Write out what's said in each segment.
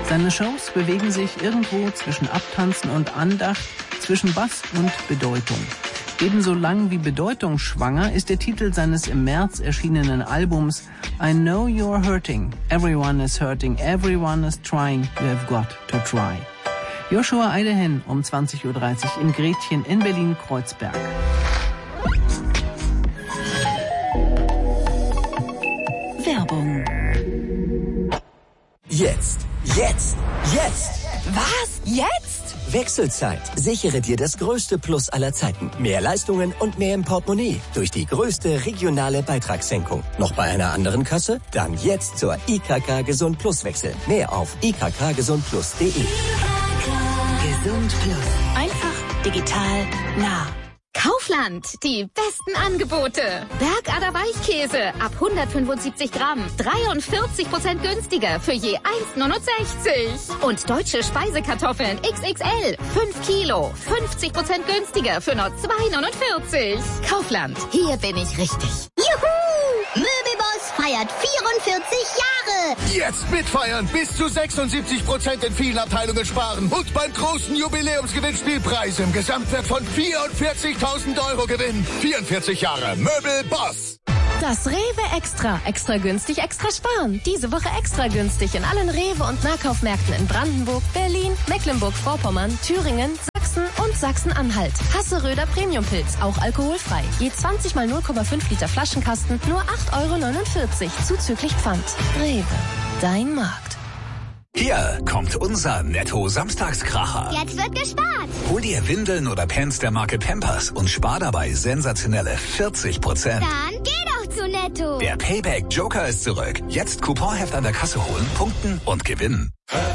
Seine Shows bewegen sich irgendwo zwischen Abtanzen und Andacht, zwischen Bass und Bedeutung. Ebenso lang wie bedeutungsschwanger ist der Titel seines im März erschienenen Albums I Know You're Hurting, Everyone is Hurting, Everyone is Trying, You Have Got to Try. Joshua Eidehen um 20.30 Uhr im Gretchen in Berlin-Kreuzberg. Werbung. Jetzt! Was? Jetzt? Wechselzeit. Sichere dir das größte Plus aller Zeiten. Mehr Leistungen und mehr im Portemonnaie. Durch die größte regionale Beitragssenkung. Noch bei einer anderen Kasse? Dann jetzt zur IKK Gesund Plus wechseln. Mehr auf ikkgesundplus.de. Gesund Plus. Einfach, digital, nah. Kaufland, die besten Angebote. Bergader Weichkäse ab 175 Gramm, 43% günstiger für je 1,69. Und deutsche Speisekartoffeln XXL, 5 Kilo, 50% günstiger für nur 2,49. Kaufland, hier bin ich richtig. Juhu! Möbelboss feiert 44 Jahre. Jetzt mitfeiern, bis zu 76% in vielen Abteilungen sparen und beim großen Jubiläumsgewinnspiel Preise im Gesamtwert von 44.000 € gewinnen. 44 Jahre Möbelboss. Das Rewe Extra. Extra günstig, extra sparen. Diese Woche extra günstig in allen Rewe- und Nahkaufmärkten in Brandenburg, Berlin, Mecklenburg-Vorpommern, Thüringen, Sachsen und Sachsen-Anhalt. Hasseröder Premiumpilz, auch alkoholfrei. Je 20 mal 0,5 Liter Flaschenkasten, nur 8,49 €, zuzüglich Pfand. Rewe, dein Markt. Hier kommt unser Netto-Samstagskracher. Jetzt wird gespart. Hol dir Windeln oder Pants der Marke Pampers und spar dabei sensationelle 40%. Dann geh doch zu Netto. Der Payback Joker ist zurück. Jetzt Couponheft an der Kasse holen, punkten und gewinnen.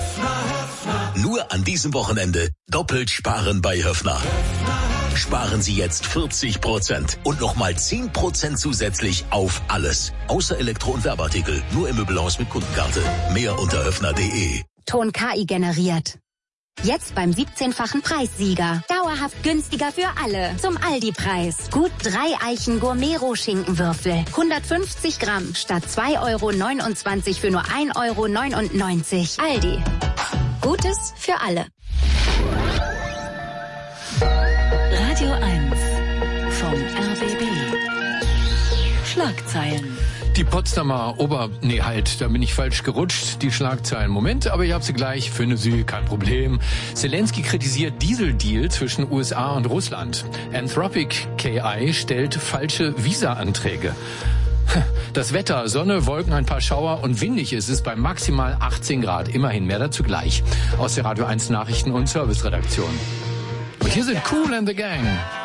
Nur an diesem Wochenende doppelt sparen bei Höffner. Sparen Sie jetzt 40% und nochmal 10% zusätzlich auf alles. Außer Elektro- und Werbeartikel. Nur im Möbelhaus mit Kundenkarte. Mehr unter höffner.de. Ton KI generiert. Jetzt beim 17-fachen Preissieger. Dauerhaft günstiger für alle. Zum Aldi-Preis. Gut 3 Eichen Gourmet-Rohschinkenwürfel. 150 Gramm statt 2,29 € für nur 1,99 €. Aldi. Gutes für alle. Radio 1 vom RBB. Schlagzeilen. Die Potsdamer da bin ich falsch gerutscht, die Schlagzeilen. Moment, aber ich habe sie gleich, finde sie, kein Problem. Zelensky kritisiert Dieseldeal zwischen USA und Russland. Anthropic KI stellt falsche Visa-Anträge. Das Wetter, Sonne, Wolken, ein paar Schauer und windig ist es bei maximal 18 Grad. Immerhin mehr dazu gleich aus der Radio 1 Nachrichten- und Serviceredaktion. Und hier sind Kool and the Gang.